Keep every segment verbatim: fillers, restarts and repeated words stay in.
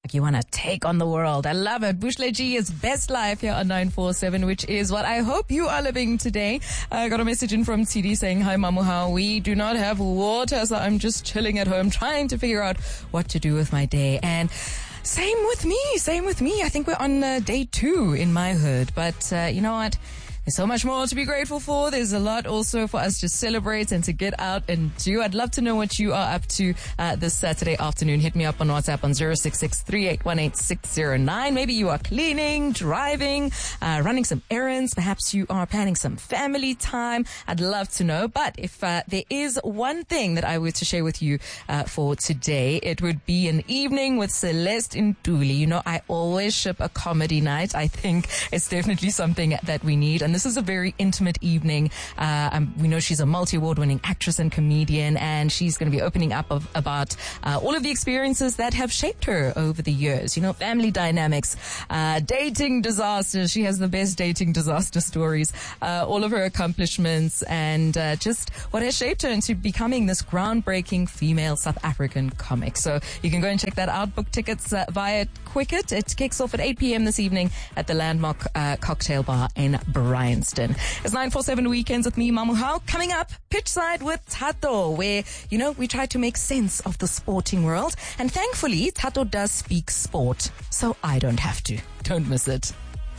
Like you want to take on the world. I love it. Bushle G is Best Life here on nine four seven, which is what I hope you are living today. I got a message in from T D saying, hi, Mamu, how we do not have water, so I'm just chilling at home trying to figure out what to do with my day. And same with me, same with me. I think we're on uh, day two in my hood. But uh, you know what? There's so much more to be grateful for. There's a lot also for us to celebrate and to get out and do. I'd love to know what you are up to uh, this Saturday afternoon. Hit me up on WhatsApp on zero six six, three eight one, eight six zero nine. Maybe you are cleaning, driving, uh, running some errands. Perhaps you are planning some family time. I'd love to know. But if uh, there is one thing that I were to share with you uh, for today, it would be an evening with Celeste Ntuli. You know, I always ship a comedy night. I think it's definitely something that we need. And this is a very intimate evening. Uh, um, we know she's a multi-award winning actress and comedian, and she's going to be opening up of, about uh, all of the experiences that have shaped her over the years. You know, family dynamics, uh, dating disasters. She has the best dating disaster stories, uh, all of her accomplishments, and uh, just what has shaped her into becoming this groundbreaking female South African comic. So you can go and check that out. Book tickets uh, via Quicket. It kicks off at eight p.m. this evening at the Landmark uh, Cocktail Bar in Bryanston. It's nine four seven Weekends with me, Mamu Hao. Coming up, Pitchside with Tato, where, you know, we try to make sense of the sporting world. And thankfully, Tato does speak sport, so I don't have to. Don't miss it.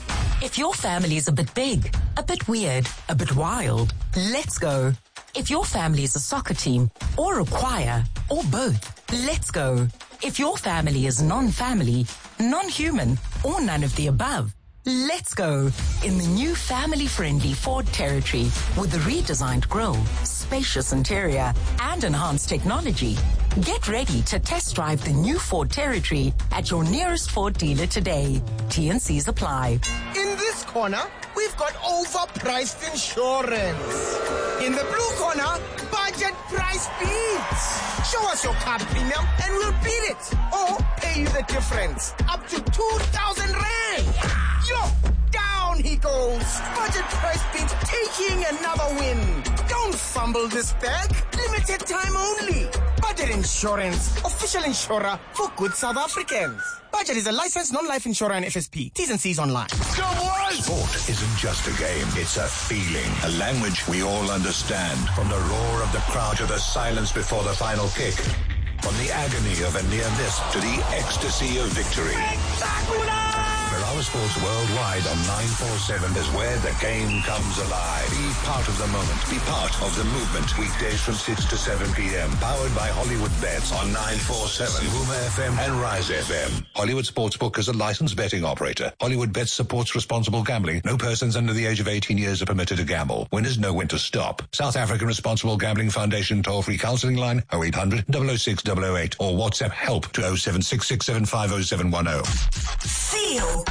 If your family is a bit big, a bit weird, a bit wild, let's go. If your family is a soccer team, or a choir, or both, let's go. If your family is non-family, non-human, or none of the above, let's go in the new family-friendly Ford Territory with a redesigned grille, spacious interior, and enhanced technology. Get ready to test drive the new Ford Territory at your nearest Ford dealer today. T and C's apply. In this corner, we've got overpriced insurance. In the blue corner, budget price beats. Show us your car premium and we'll beat it. Or pay you the difference. Up to two thousand rand. Yo, down he goes. Budget price beats taking another win. Don't fumble this bag. Limited time only. Budget Insurance, official insurer for good South Africans. Budget is a licensed non-life insurer and F S P. T's and C's online. Go on! Sport isn't just a game, it's a feeling, a language we all understand. From the roar of the crowd to the silence before the final kick. From the agony of a near miss to the ecstasy of victory. Ferrara Sports Worldwide on nine four seven is where the game comes alive. Be part of the moment. Be part of the movement. Weekdays from six to seven p.m. Powered by Hollywood Bets on nine four seven, Rumour F M and Rise F M. Hollywood Sportsbook is a licensed betting operator. Hollywood Bets supports responsible gambling. No persons under the age of eighteen years are permitted to gamble. Winners know when to stop. South African Responsible Gambling Foundation toll-free counselling line oh eight hundred, double oh six, double oh eight or WhatsApp help to oh seven six six seven five oh seven one oh. Feel